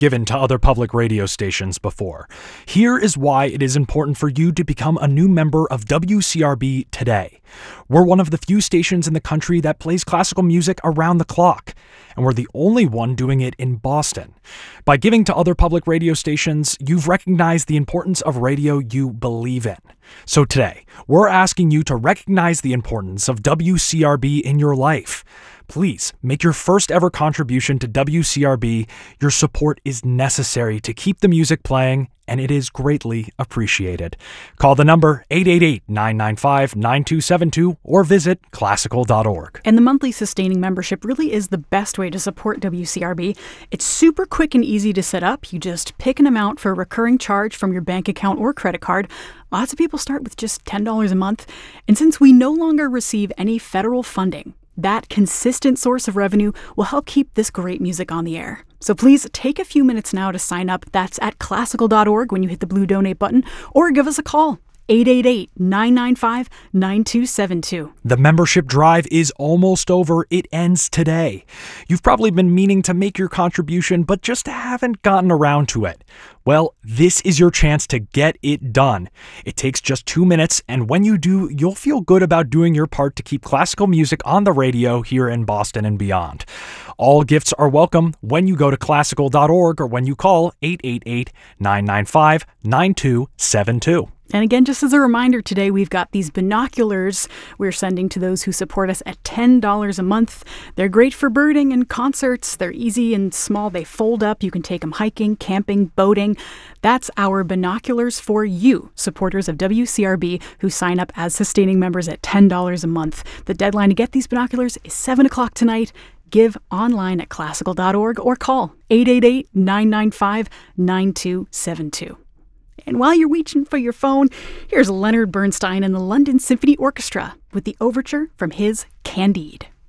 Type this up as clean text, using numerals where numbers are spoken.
given to other public radio stations before. Here is why it is important for you to become a new member of WCRB today. We're one of the few stations in the country that plays classical music around the clock, and we're the only one doing it in Boston. By giving to other public radio stations, you've recognized the importance of radio you believe in. So today, we're asking you to recognize the importance of WCRB in your life. Please make your first ever contribution to WCRB. Your support is necessary to keep the music playing, and it is greatly appreciated. Call the number 888-995-9272 or visit classical.org. And the monthly sustaining membership really is the best way to support WCRB. It's super quick and easy to set up. You just pick an amount for a recurring charge from your bank account or credit card. Lots of people start with just $10 a month. And since we no longer receive any federal funding, that consistent source of revenue will help keep this great music on the air. So please take a few minutes now to sign up. That's at classical.org when you hit the blue donate button, or give us a call. 888-995-9272. The membership drive is almost over. It ends today. You've probably been meaning to make your contribution, but just haven't gotten around to it. Well, this is your chance to get it done. It takes just 2 minutes, and when you do, you'll feel good about doing your part to keep classical music on the radio here in Boston and beyond. All gifts are welcome when you go to classical.org or when you call 888-995-9272. And again, just as a reminder, today we've got these binoculars we're sending to those who support us at $10 a month. They're great for birding and concerts. They're easy and small. They fold up. You can take them hiking, camping, boating. That's our binoculars for you, supporters of WCRB who sign up as sustaining members at $10 a month. The deadline to get these binoculars is 7 o'clock tonight. Give online at classical.org or call 888-995-9272. And while you're reaching for your phone, here's Leonard Bernstein and the London Symphony Orchestra with the overture from his Candide.